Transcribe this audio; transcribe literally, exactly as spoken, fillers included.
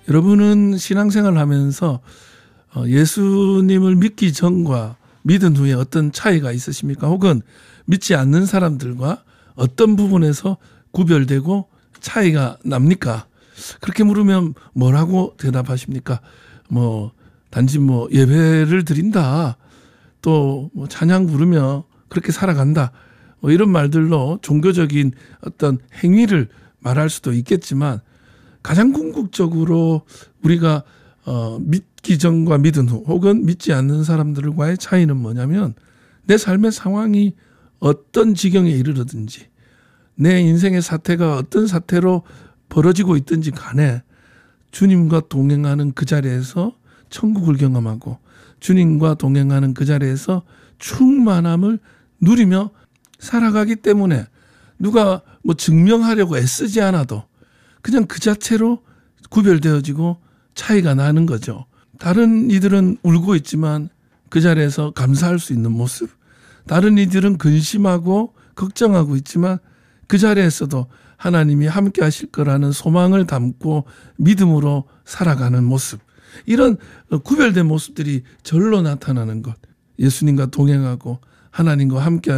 여러분은 신앙생활을 하면서 예수님을 믿기 전과 믿은 후에 어떤 차이가 있으십니까? 혹은 믿지 않는 사람들과 어떤 부분에서 구별되고 차이가 납니까? 그렇게 물으면 뭐라고 대답하십니까? 뭐 단지 뭐 예배를 드린다, 또 뭐 찬양 부르며 그렇게 살아간다, 뭐 이런 말들로 종교적인 어떤 행위를 말할 수도 있겠지만, 가장 궁극적으로 우리가 어, 믿기 전과 믿은 후 혹은 믿지 않는 사람들과의 차이는 뭐냐면, 내 삶의 상황이 어떤 지경에 이르르든지, 내 인생의 사태가 어떤 사태로 벌어지고 있든지 간에 주님과 동행하는 그 자리에서 천국을 경험하고 주님과 동행하는 그 자리에서 충만함을 누리며 살아가기 때문에 누가 뭐 증명하려고 애쓰지 않아도 그냥 그 자체로 구별되어지고 차이가 나는 거죠. 다른 이들은 울고 있지만 그 자리에서 감사할 수 있는 모습, 다른 이들은 근심하고 걱정하고 있지만 그 자리에서도 하나님이 함께 하실 거라는 소망을 담고 믿음으로 살아가는 모습, 이런 구별된 모습들이 절로 나타나는 것, 예수님과 동행하고 하나님과 함께